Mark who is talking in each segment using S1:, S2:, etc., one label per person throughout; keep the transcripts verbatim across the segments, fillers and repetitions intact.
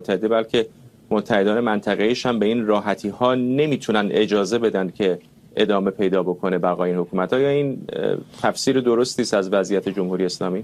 S1: متحده بلکه متحدان منطقه‌ایش هم به این راحتی ها نمیتونن اجازه بدن که ادامه پیدا بکنه بقای این حکومت. آیا این تفسیر درستی است از وضعیت جمهوری اسلامی؟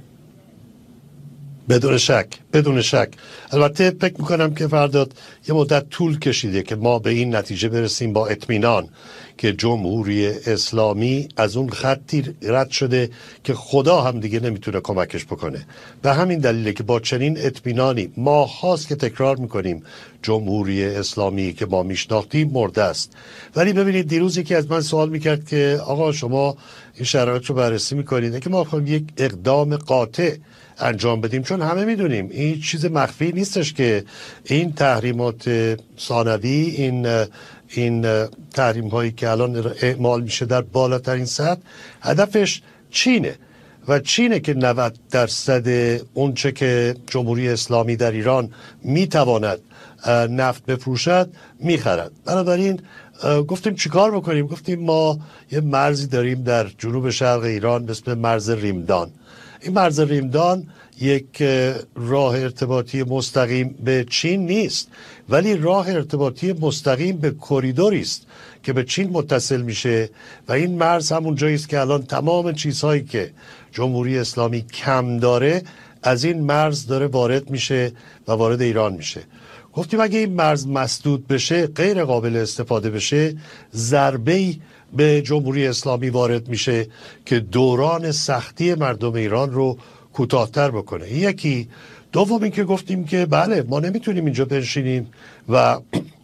S2: بدون شک بدون شک البته فکر میکنم که فرداد یه مدت طول کشیده که ما به این نتیجه برسیم با اطمینان که جمهوری اسلامی از اون خطی رد شده که خدا هم دیگه نمیتونه کمکش بکنه. به همین دلیله که با چنین اطمینانی ما خواست که تکرار میکنیم جمهوری اسلامی که ما میشناختیم مرده است. ولی ببینید دیروز یکی از من سوال میکرد که آقا شما این شرایط رو بررسی میکنید که ما خواهیم یک اقدام قاطع انجام بدیم، چون همه میدونیم این چیز مخفی نیستش که این تحریمات ثانوی، این این تحریم هایی که الان اعمال میشه در بالاترین سطح، هدفش چینه و چینه که نود درصد اونچه که جمهوری اسلامی در ایران میتواند نفت بفروشد میخرد. بنابراین گفتیم چیکار بکنیم؟ گفتیم ما یه مرزی داریم در جنوب شرق ایران به اسم مرز ریمدان. این مرز ریمدان یک راه ارتباطی مستقیم به چین نیست، ولی راه ارتباطی مستقیم به کوریدوری است که به چین متصل میشه و این مرز همون جایی است که الان تمام چیزهایی که جمهوری اسلامی کم داره از این مرز داره وارد میشه و وارد ایران میشه. گفتیم اگه این مرز مسدود بشه، غیر قابل استفاده بشه، ضربه‌ای به جمهوری اسلامی وارد میشه که دوران سختی مردم ایران رو کوتاه‌تر بکنه. یکی. دوم این که گفتیم که بله ما نمیتونیم اینجا بنشینیم و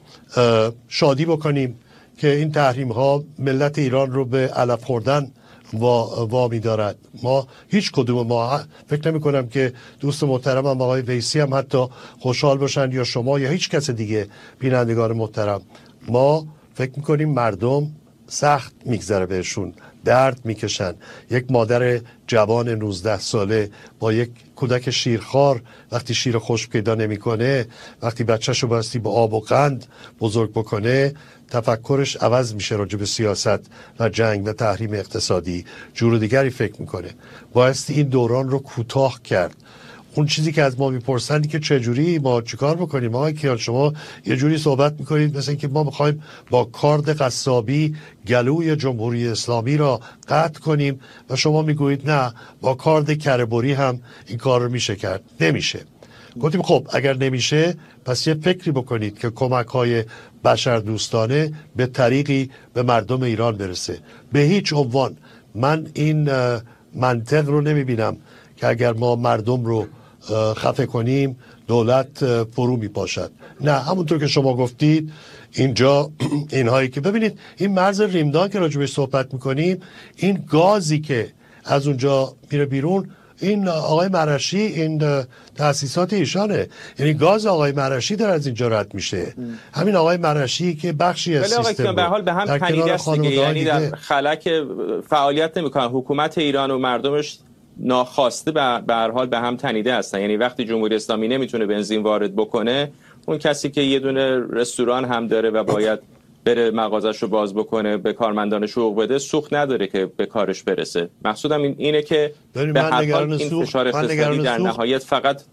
S2: شادی بکنیم که این تحریم ها ملت ایران رو به علف خوردن وامی دارد. ما هیچ کدوم ما فکر نمی کنم که دوست محترم هم آقای ویسی هم حتی خوشحال باشن یا شما یا هیچ کس دیگه بینندگان محترم. ما فکر میکنیم مردم سخت میگذره بهشون، درد میکشن. یک مادر جوان نوزده ساله با یک کودک شیرخوار وقتی شیر خشک پیدا نمیکنه، وقتی بچه‌شو باستی با آب و قند بزرگ بکنه، تفکرش عوض میشه راجع به سیاست و جنگ و تحریم اقتصادی، جور دیگری فکر میکنه. بایستی این دوران رو کوتاه کرد. اون چیزی که از ما میپرسند که چجوری ما چیکار بکنیم، آقای کیان شما یه جوری صحبت میکنید مثل اینکه ما میخوایم با کارد قصابی گلوی جمهوری اسلامی را قطع کنیم و شما میگویید نه با کارد کره‌بری هم این کار رو میشه کرد. نمیشه. گفتیم خب اگر نمیشه پس یه فکری بکنید که کمک های بشر دوستانه به طریقی به مردم ایران برسه. به هیچ عنوان من این منطق رو نمیبینم که اگر ما مردم رو خفه کنیم دولت فرو میپاشد. نه، همونطور که شما گفتید اینجا اینهایی که ببینید این مرز ریمدان که راجبش صحبت میکنیم، این گازی که از اونجا میره بیرون، این آقای مرشی این تأسیسات ایشانه، یعنی گاز آقای مرشی داره از اینجا رد میشه. ام. همین آقای مرشی که بخشی از سیستم
S1: به حال به هم تنیده است دیگه، یعنی در خلک فعالیت نمیکنن. حکومت ایران و مردمش ناخواسته به هر حال به هم تنیده هستن. یعنی وقتی جمهوری اسلامی نمیتونه بنزین وارد بکنه، اون کسی که یه دونه رستوران هم داره و باید بره مغازه‌شو باز بکنه، به کارمندانش حقوق بده، سوخت نداره که به کارش برسه. مقصودم این اینه که به هر حال این فشار اقتصادی در نهایت فقط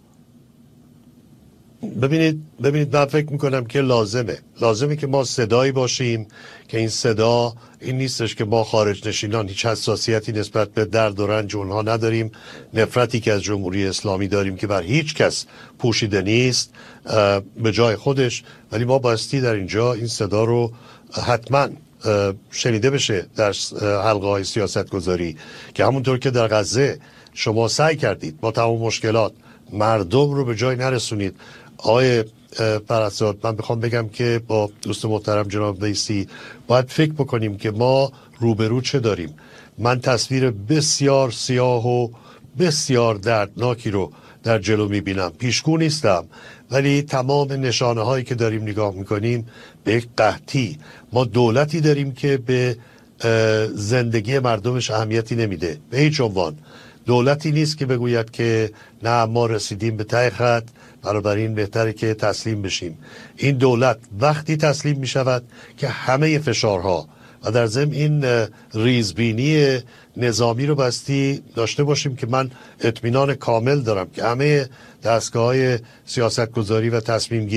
S2: ببینید ببینید من فکر میکنم که لازمه لازمه که ما صدایی باشیم که این صدا این نیستش که ما خارج نشینان هیچ حساسیتی نسبت به درد و رنج اونها نداریم، نفرتی که از جمهوری اسلامی داریم که بر هیچ کس پوشیده نیست به جای خودش، ولی ما بایستی در اینجا این صدا رو حتما شنیده بشه در حلقه های سیاست گذاری، که همونطور که در غزه شما سعی کردید با تمام مشکلات مردم رو به جای نرسونید. آقای فرزاد من بخوام بگم که با دوست محترم جناب ویسی باید فکر بکنیم که ما روبرو چه داریم. من تصویر بسیار سیاه و بسیار دردناکی رو در جلو میبینم. پیشگو نیستم، ولی تمام نشانه هایی که داریم نگاه میکنیم به یک قحطی. ما دولتی داریم که به زندگی مردمش اهمیتی نمیده به هیچ عنوان. دولتی نیست که بگوید که نه ما رسیدیم به ته خط، بنابراین بهتره که تسلیم بشیم. این دولت وقتی تسلیم می شود که همه فشارها و در ضمن این ریزبینی نظامی رو بستی داشته باشیم که من اطمینان کامل دارم که همه دستگاه‌های سیاستگذاری و تصمیم گیری